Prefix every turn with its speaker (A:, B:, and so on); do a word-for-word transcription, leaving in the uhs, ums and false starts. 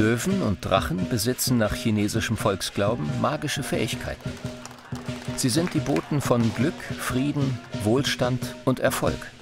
A: Löwen und Drachen besitzen nach chinesischem Volksglauben magische Fähigkeiten. Sie sind die Boten von Glück, Frieden, Wohlstand und Erfolg.